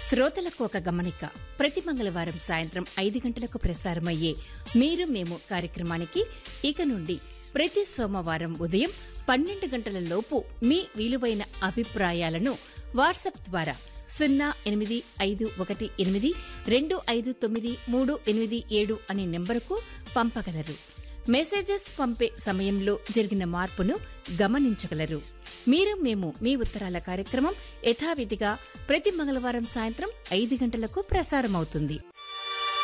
శ్రోతలకు ఒక గమనిక. ప్రతి మంగళవారం సాయంత్రం 5 గంటలకు ప్రసారమయ్యే మీరు మేము కార్యక్రమానికి ఇక నుండి ప్రతి సోమవారం ఉదయం 12 గంటల లోపు మీ విలువైన అభిప్రాయాలను వాట్సాప్ ద్వారా 08518259387 అనే నెంబరుకు పంపగలరు. మెసేజెస్ పంపే సమయంలో జరిగిన మార్పును గమనించగలరు. మీరు మేము మీ ఉత్తరాల కార్యక్రమం యథావిధిగా ప్రతి మంగళవారం సాయంత్రం 5 గంటలకు ప్రసారమవుతుంది.